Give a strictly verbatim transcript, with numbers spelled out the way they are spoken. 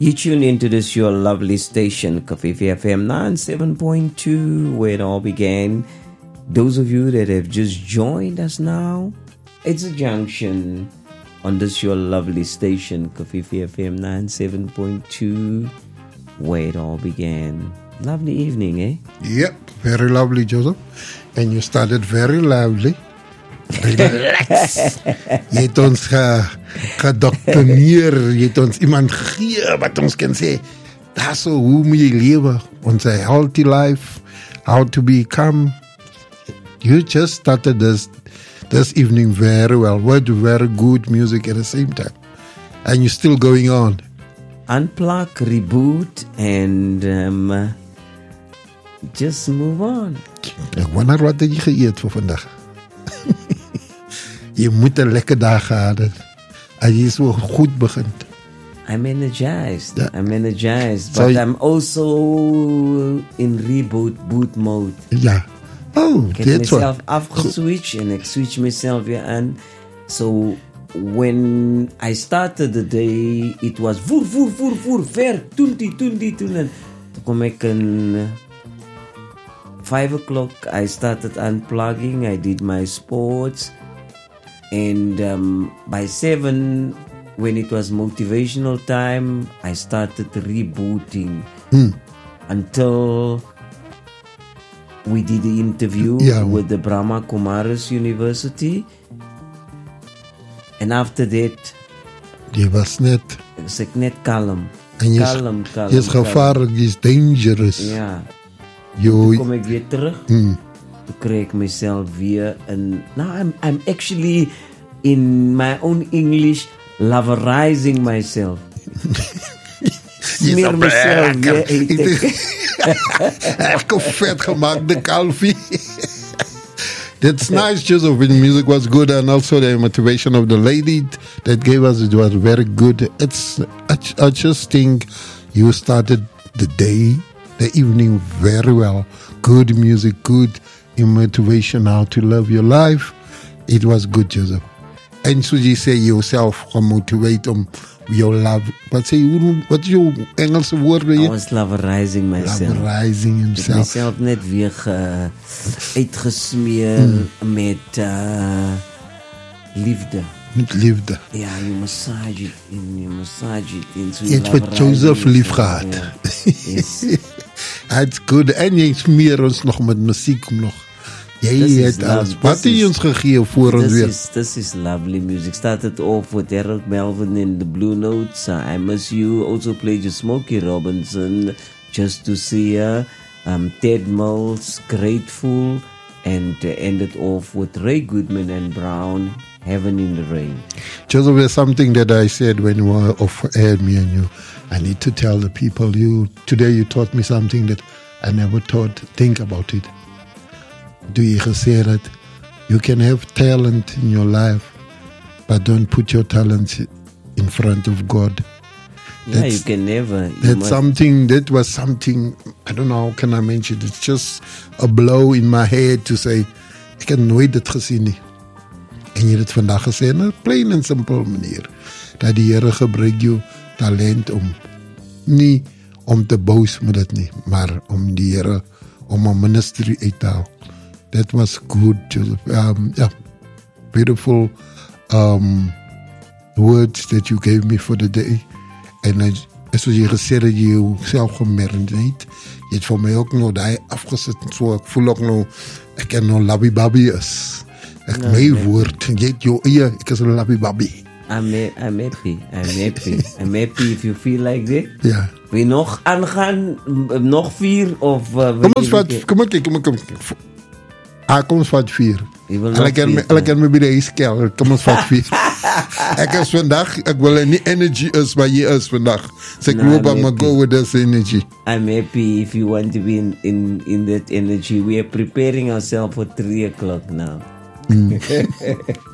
You tune into this your lovely station, Kafifi F M ninety-seven point two, where it all began. Those of you that have just joined us now, it's a junction on this your lovely station, Kafifi F M ninety-seven point two, where it all began. Lovely evening, eh? Yep, very lovely, Joseph. And you started very lovely. Relax. Jy het ons ge, gedoktrineer, jy het ons iemand gegee wat ons kan sê, daar so hoe moet jy lewe, ons healthy life, how to become. You just started this this evening very well, with very good music at the same time. And you're still going on. Unplug, reboot, and um, just move on. Ek wonder wat het jy geëet vir vandag? Jy moet 'n lekker dag gehad het. As jy so goed begin. I'm energized. Yeah. I'm energized, So but y- I'm also in reboot boot mode. Ja. Oh, Ik heb dit so. mezelf afgeswitcht en ik switch mezelf weer aan. So when I started the day, it was voer, voer, voer, voer, ver, toen die, toen die, toen. En toen kom ik een five o'clock. I started unplugging. I did my sports. And um, by seven, when it was motivational time, I started rebooting Hmm. until we did the interview Yeah. with the Brahma Kumaris University. And after that, Jy was net, was ik net kalm. en jy is, Kalm, kalm. jy is gevaarlik, jy is dangerous. Ja. Jy, Toen kom ik weer terug. hmm. Toen kreeg ik mezelf weer een... Now I'm, I'm actually in my own English loverizing myself. Smeer mezelf weer eten. Even vet gemaakte kalfie. That's nice, Joseph. The music was good, and also the motivation of the lady that gave us, it was very good. It's, I, I just think you started the day, the evening very well. Good music, good motivation how to love your life. It was good, Joseph. And so you say yourself, motivate om your love. Wat sê hoe? Wat is jou Engelse woord I weer? was loverizing myself. Rising Ik heb himself. mezelf net weer ge, uitgesmeer met uh, liefde. Met liefde. Ja, je massage it in, je massage it in. So Je hebt wat Joseph lief gehad. Ja. Yes. It's good. En jy smeer ons nog met muziek nog. Jy This is het love. alles. This Wat het jy is- ons gegee voor ons This weer? is, this is lovely music. Started off with Harold Melvin in the Blue Notes. Uh, I Miss You. Also played you Smokey Robinson, Just to See Her. Um, Ted Mills, Grateful. And uh, ended off with Ray Goodman and Brown, Heaven in the Rain. Joseph, there's something that I said when we were off air, me and you. I need to tell the people, you today you taught me something that I never thought, think about it. Do you say that you can have talent in your life, but don't put your talent in front of God. Yeah, That's- you can never. You That's must- something, that was something, I don't know, how can I mention it? It's just a blow in my head to say, ek het nooit dit gesien nie. En jy het dit vandag gesê, in 'n plain en simpel manier, dat die Here gebruik jou talent om, nie om te boos met dit nie, maar om die Here, om 'n ministry uit te haal. That was good, Joseph. Um, yeah, beautiful um, words that you gave me for the day. En uh, soos jy gesê het, jy jouself gemerend. Jy het vir my ook nou daai afgesit, so ek voel ook nou, ek kan nou labby babby is. Ek No, my nee. woord, jy het jou eie, ek is 'n labby babby. I'm, ha- I'm happy. I'm happy. I'm happy if you feel like that. Ja. Wil je nog aangaan? M- Nog vier? Of, uh, wil Kom ons je- vat, kom ek, kom ek, kom ek. Ah, kom ons vat vier. Je wil nog Hulle kan my, vier, hulle ja. kan my by die huis kel. Kom ons vat vier. Ek is vandag, ek wil nie energy is waar jy is vandag. So ek Nou, loop aan my happy. go with this energy. I'm happy if you want to be in, in, in that energy. We are preparing ourselves for three o'clock now.